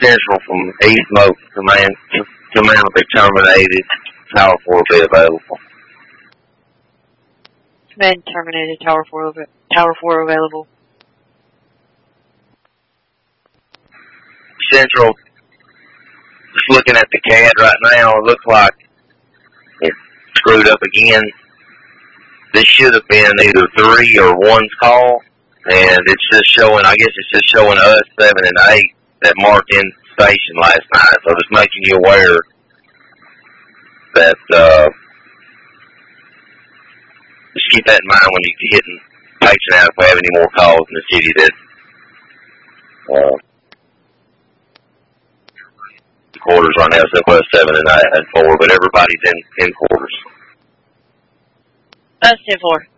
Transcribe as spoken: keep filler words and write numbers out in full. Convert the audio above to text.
Central from East Moat. Command, command will be terminated. Tower four will be available. Command terminated. Tower four, Tower four available. Central, just looking at the C A D right now, it looks like it's screwed up again. This should have been either three or one's call, and it's just showing, I guess it's just showing us seven and eight that marked in station last night. So just making you aware that, uh, just keep that in mind when you're hitting patient out if we have any more calls in the city that, uh, quarters right now, Southwest seven and eight and four, but everybody's in, in quarters. That's ten four.